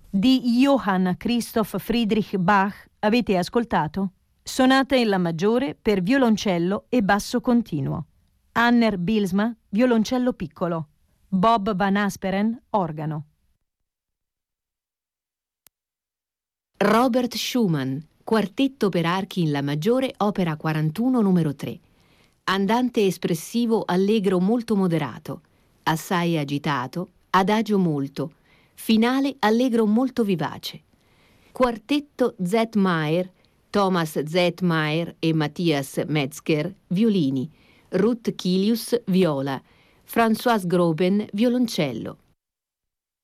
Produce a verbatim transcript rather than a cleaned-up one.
di Johann Christoph Friedrich Bach avete ascoltato Sonata in La maggiore per violoncello e basso continuo. Anner Bilsma, violoncello piccolo. Bob Van Asperen, organo. Robert Schumann, quartetto per archi in La maggiore, opera quarantuno numero tre. Andante espressivo allegro molto moderato, assai agitato, adagio molto, finale allegro molto vivace. Quartetto Z. Meyer, Thomas Z. Meyer e Matthias Metzger, violini, Ruth Kilius, viola, François Groben, violoncello.